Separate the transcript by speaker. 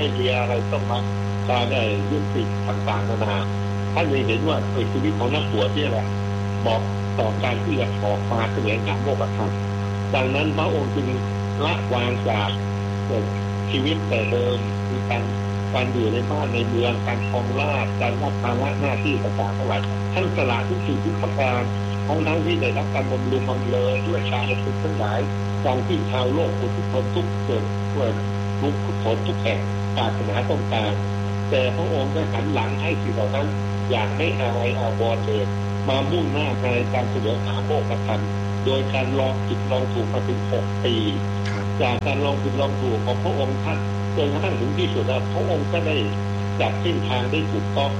Speaker 1: มีอะไรต้องมาการได้ยุติต่างๆนานาท่านเลยเห็นว่าชีวิตของนักบวชนี่แหละเหมาะต่อการที่จะออกมาแสวงหาโลกธรรมดังนั้นพระองค์จึงละวางจากชีวิตแต่เดิมคือการอยู่ในบ้านในเมืองการครองราชย์การรับภาระหน้าที่ต่างๆทั้งหลายท่านสละทุกสิ่งทุกประการทั้งที่ได้รับการบำรุงบำเรอด้วยการประพฤติทั้งหลายดังที่ชาวโลกทุกคนทุกเกิดทุกคนทุกแห่งปรารถนาต้องการแต่พระองค์ได้หันหลังให้สิ่งเหล่านั้นอย่างไม่อายอาวรณ์เลยมามุ่งหน้าในการแสวงหาโลกธรรมโดยการลองผิดลองถูกมาถึง6 ปีจากการลองผิดลองถูกของพระองค์ท่านจนกระทั่งถึงที่สุดแล้วพระองค์ก็ได้จับเส้นทางได้ถูกต้อง